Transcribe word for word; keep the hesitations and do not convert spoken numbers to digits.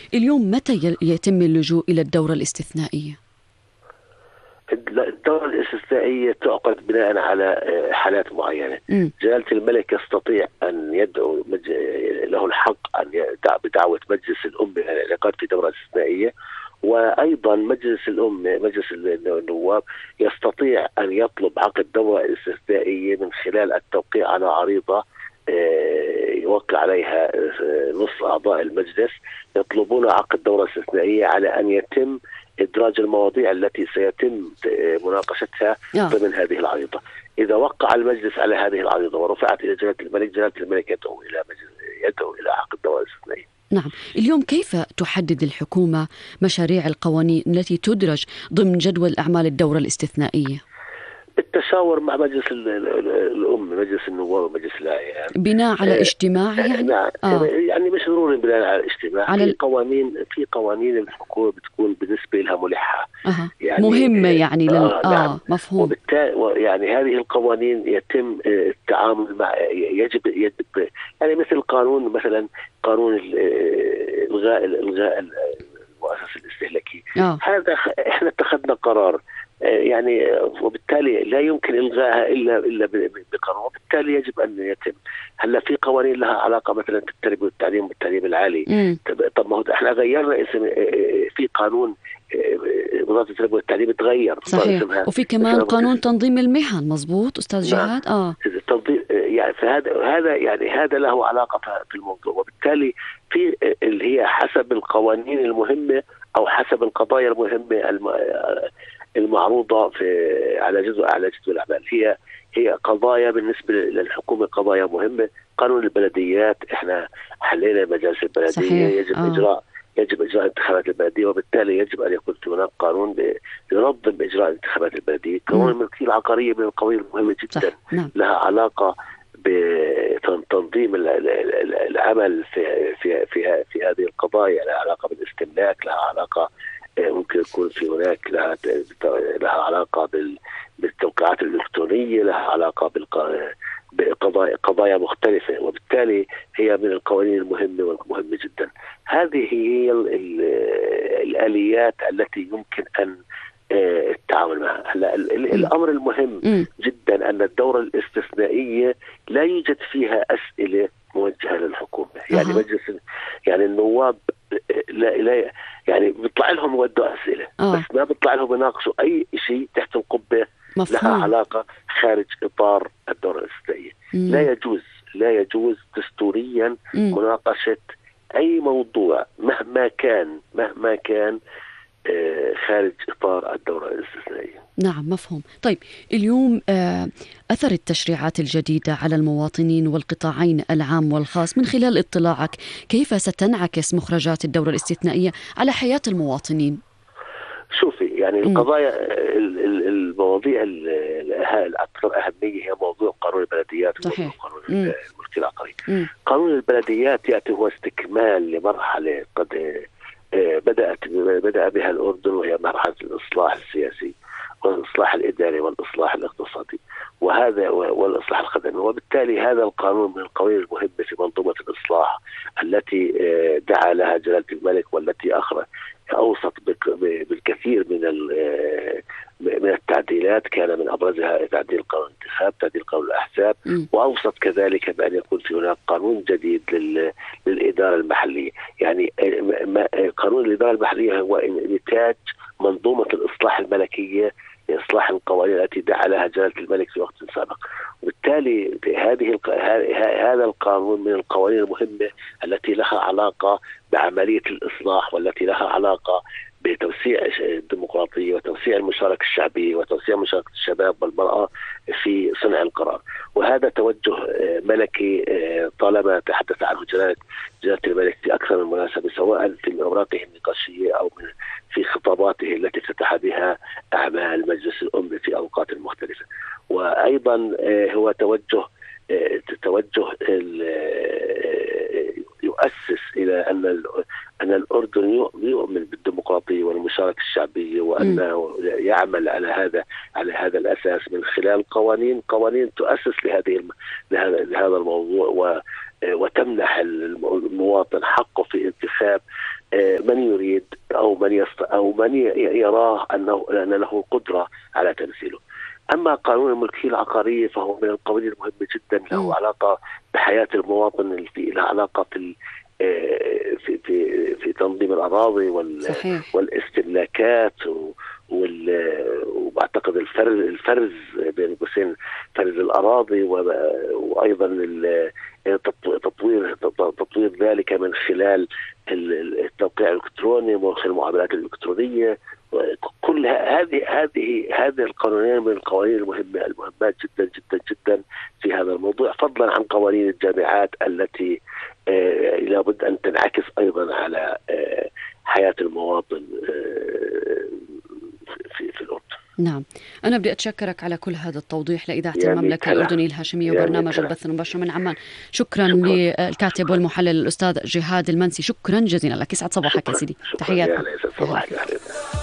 اليوم متى يتم اللجوء إلى الدورة الاستثنائية؟ الدورة الاستثنائية تعقد بناء على حالات معينة. م. جلالة الملك يستطيع أن يدعو مج... له الحق أن يدع بدعوة مجلس الأمة للانعقاد في دورة استثنائية، وأيضا مجلس الأمة مجلس النواب يستطيع أن يطلب عقد دورة استثنائية من خلال التوقيع على عريضة يوقع عليها نصف أعضاء المجلس، يطلبون عقد دورة استثنائية على أن يتم إدراج المواضيع التي سيتم مناقشتها ضمن هذه العريضة. إذا وقع المجلس على هذه العريضة ورفعت إلى جلالة الملك، جلالة الملك يدعو إلى مجلس يدعو إلى عقد دورة استثنائية. نعم. اليوم كيف تحدد الحكومة مشاريع القوانين التي تدرج ضمن جدول أعمال الدورة الاستثنائية؟ التشاور مع مجلس الأمة، مجلس النواب ومجلس الأعيان بناء على اجتماع يعني؟ نعم. آه. يعني مش ضروري بناء على اجتماع. على في قوانين في قوانين الحكومة بتكون بالنسبة لها ملحة، آه. يعني مهمة يعني لل... آه, آه نعم. مفهوم. وبالتالي يعني هذه القوانين يتم التعامل مع يجب يجب يعني مثل قانون مثلا قانون الغاء الغاء المؤسسة الاستهلاكية. آه. هذا احنا اتخذنا قرار يعني، وبالتالي لا يمكن إلغائها إلا إلا بقانون، وبالتالي يجب أن يتم. هلا في قوانين لها علاقة مثلا بالتربية والتعليم والتعليم العالي. م. طب ما هو احنا غيرنا اسم في قانون وزارة التربية والتعليم تغير. صحيح. وفي كمان قانون تنظيم المهن. مظبوط أستاذ جهاد. اه تنظيم يعني فهذا هذا يعني هذا له علاقة في الموضوع، وبالتالي في اللي هي حسب القوانين المهمة أو حسب القضايا المهمة الم... المعروضة في على جزء على جدول الأعمال. هي هي قضايا بالنسبة للحكومة قضايا مهمة. قانون البلديات احنا حلينا مجالس البلدية. صحيح. يجب آه. إجراء يجب إجراء انتخابات البلدية، وبالتالي يجب أن يكون في هناك قانون ينظم إجراء انتخابات البلدية. قانون الملكية العقارية من القوانين المهمة جدا. نعم. لها علاقة بتنظيم العمل في في في في هذه القضايا، لها علاقة بالاستملاك، لها علاقة ممكن يكون في هناك لها لها علاقة بالتوقيعات الإلكترونية، لها علاقة بقضايا قضايا مختلفة، وبالتالي هي من القوانين المهمة والمهمة جدا. هذه هي الآليات التي يمكن أن التعامل معها. هلا الأمر المهم جدا أن الدورة الاستثنائية لا يوجد فيها أسئلة موجهة للحكومة. يعني مجلس يعني النواب لا لا يعني بيطلع لهم يودوا أسئلة. آه. بس ما بيطلع لهم يناقشوا أي شيء تحت القبة لها علاقة خارج إطار الدورة الاستثنائية. لا يجوز لا يجوز دستوريا مم. مناقشة أي موضوع مهما كان مهما كان خارج إطار الدورة الاستثنائية. نعم مفهوم. طيب اليوم أثر التشريعات الجديدة على المواطنين والقطاعين العام والخاص، من خلال اطلاعك كيف ستنعكس مخرجات الدورة الاستثنائية على حياة المواطنين؟ شوفي يعني القضايا المواضيع الأكثر أهمية هي موضوع قانون البلديات وقانون الملكية العقارية. قانون البلديات يأتي هو استكمال لمرحلة قد بدأت بدأ بها الأردن، وهي مرحلة الإصلاح السياسي والإصلاح الإداري والإصلاح الاقتصادي وهذا والإصلاح الخدمي. وبالتالي هذا القانون من القوانين المهمة في منظومة الإصلاح التي دعا لها جلالة الملك، والتي أخرج أوصت بالكثير من من التعديلات. كان من أبرزها تعديل قانون الانتخاب، تعديل قانون الأحزاب، وأوصت كذلك بأن يكون في هناك قانون جديد للإدارة المحلية. يعني قانون الإدارة المحلية هو نتاج منظومة الإصلاح الملكية لإصلاح القوانين التي دعا لها جلالة الملك في وقت سابق. وبالتالي هذه هذا القانون من القوانين المهمة التي لها علاقة بعملية الإصلاح، والتي لها علاقة بتوسيع الديمقراطية وتوسيع المشاركة الشعبية وتوسيع مشاركة الشباب والمرأة في صنع القرار. وهذا توجه ملكي طالما تحدث عنه جلالة جلالة الملك في أكثر من مناسبة، سواء في أوراقه النقاشية أو في خطاباته التي افتتح بها أعمال مجلس الأمة في أوقات مختلفة. وأيضا هو توجه توجه يؤسس إلى أن أن الأردن يؤمن بالديمقراطية والمشاركة الشعبية، وأنه يعمل على هذا على هذا الأساس من خلال قوانين قوانين تؤسس لهذه لهذا الموضوع، وتمنح المواطن حقه في انتخاب من يريد أو من يست أو من يراه أنه أن له قدرة على تمثيله. أما قانون الملكية العقارية فهو من القوانين المهمة جدا، له علاقة بحياة المواطن، له علاقة في في في في تنظيم الأراضي والاستهلاكات، وبعتقد الفرز الفرز بين قوسين فرز الأراضي، وأيضا تطوير تطوير ذلك من خلال التوقيع الإلكتروني ومن خلال المعاملات الإلكترونية. كل هذه هذه هذه القوانين من القوانين المهمة المهمات جدا جدا جدا في هذا الموضوع، فضلا عن قوانين الجامعات التي آه لابد أن تنعكس أيضا على آه حياة المواطن آه في في الأردن. نعم، أنا بدي أتشكرك على كل هذا التوضيح لإذاعة المملكة الأردنية الهاشمية وبرنامج البث المباشر من عمان. شكرا, شكرا للكاتب والمحلل الأستاذ جهاد المنسي، شكرا جزيلا لك، يسعد صباحك يا سيدي. تحياتي.